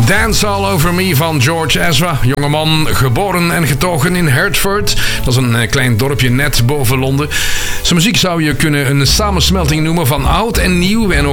Dance All Over Me van George Ezra. Jongeman, geboren en getogen in Hertford. Dat is een klein dorpje net boven Londen. Zijn muziek zou je kunnen een samensmelting noemen van oud en nieuw en